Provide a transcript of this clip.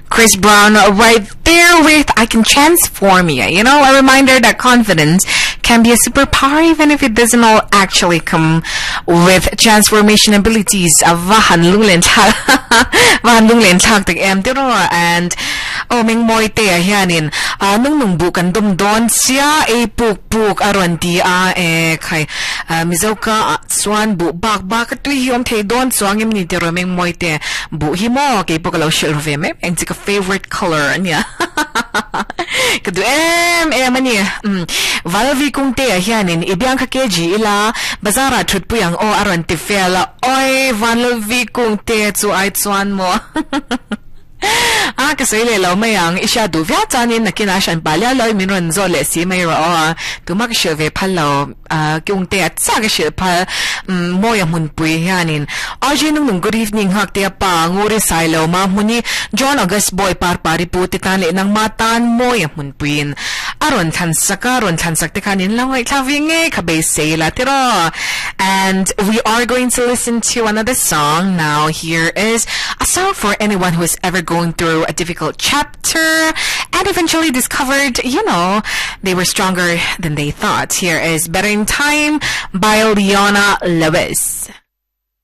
Chris Brown right there with I Can Transform You. You know, a reminder that confidence can be a superpower even if it doesn't all actually come with transformation abilities. Vahan lunglen tak em tiro and ming moy te hianin nung bukan dumdon siya puk aron ti kai mizoka swan bu bak tu hiom te don swang im ni tiro ming moy te bu himo kay pokalaw shilve me and it's a favorite color niya. Kadu ani valvi kung te hianin ibiyang ka keji ila bazara trut puyang aron ti fela oi valvi kung te zu ai swan mo. Kasi lelaw mayang isya du viatanin na kinasyan palyaloy minun zole si mayro tumakshove palaw kung te at sagashe pa moya munpui yanin nung good evening hak te pa nguri sailaw mahuni John August Boy parpari puti tali ng matan moya munpuin aron tansak te kanin lang ay klaving kabay sela tiro. And we are going to listen to another song now. Here is a song for anyone who is ever going through a difficult chapter and eventually discovered, they were stronger than they thought. Here is Better in Time by Leona Lewis.